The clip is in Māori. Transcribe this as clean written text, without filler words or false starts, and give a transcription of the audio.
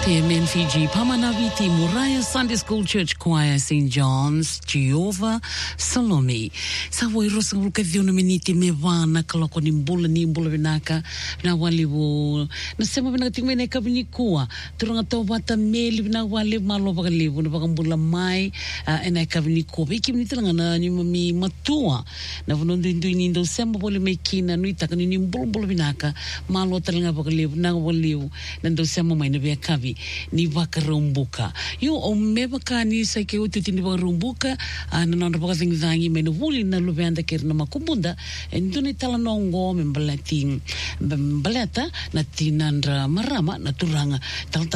PMN Fiji, Pamanaviti, Muraya Sunday School Church Choir, St. John's, Jehovah, Salome. Sa wai rosa ruka diona meniti me wana kaloko ni mbula vinaka na wali wo na sema vinaka tingwe na kabini kuwa turanga tau bata meli vina wali malo baka livu na baka mbula mai na kabini kuwa iki mnitilanga na nyuma mi matua na vunondo indo sema bole mekina nuitaka ni mbula vinaka malo talanga baka livu na wali na ndo sema mai na vya kavi ni wakarumbuka yo o mebakani sa ke uti ni wakarumbuka na nanda baka zingzangi me no wuli na lubeanda kerna makubunda ndone tala nongo membalati mbalata na tinandra marama na turanga tal